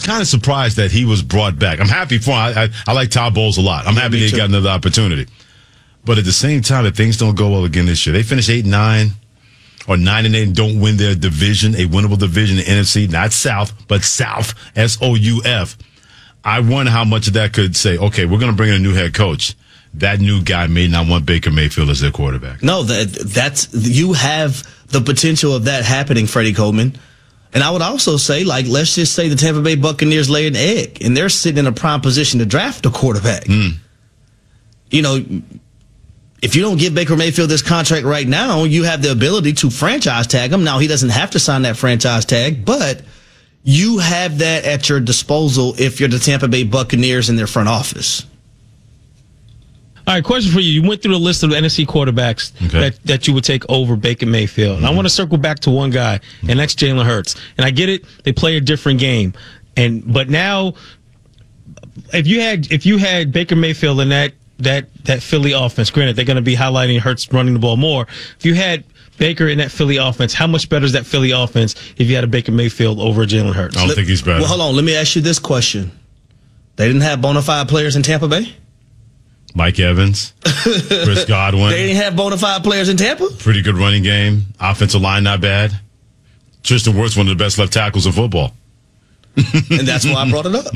kind of surprised that he was brought back. I'm happy for him. I like Todd Bowles a lot. I'm happy that he got another opportunity. But at the same time, if things don't go well again this year, they finish 8-9 or 9-8 and don't win their division, a winnable division in the NFC, not South, but South, S-O-U-F. I wonder how much of that could say, okay, we're going to bring in a new head coach. That new guy may not want Baker Mayfield as their quarterback. No, that's you have the potential of that happening, Freddie Coleman. And I would also say, like, let's just say the Tampa Bay Buccaneers lay an egg, and they're sitting in a prime position to draft a quarterback. You know, if you don't give Baker Mayfield this contract right now, you have the ability to franchise tag him. Now, he doesn't have to sign that franchise tag, but you have that at your disposal if you're the Tampa Bay Buccaneers in their front office. All right, question for you. You went through the list of NFC quarterbacks that you would take over Baker Mayfield. And I want to circle back to one guy, and that's Jalen Hurts. And I get it; they play a different game. But now, if you had Baker Mayfield in that Philly offense, granted they're going to be highlighting Hurts running the ball more. If you had Baker in that Philly offense, how much better is that Philly offense if you had a Baker Mayfield over Jalen Hurts? I don't think he's better. Well, hold on. Let me ask you this question: they didn't have bona fide players in Tampa Bay? Mike Evans, Chris Godwin. They didn't have bona fide players in Tampa? Pretty good running game. Offensive line, not bad. Tristan Wirfs, one of the best left tackles in football. And that's why I brought it up.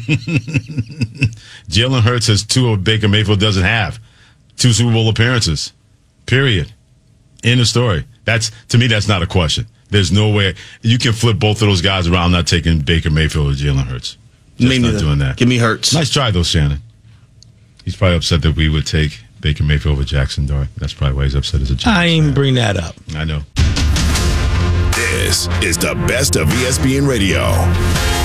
Jalen Hurts has 2 of Baker Mayfield doesn't have. 2 Super Bowl appearances. Period. End of story. To me, that's not a question. There's no way. You can flip both of those guys around not taking Baker Mayfield or Jalen Hurts. Me neither. Not doing that. Give me Hurts. Nice try, though, Shannon. He's probably upset that we would take Baker Mayfield over Jackson Dart. That's probably why he's upset as a Giants I ain't bring that up. I know. This is the best of ESPN Radio.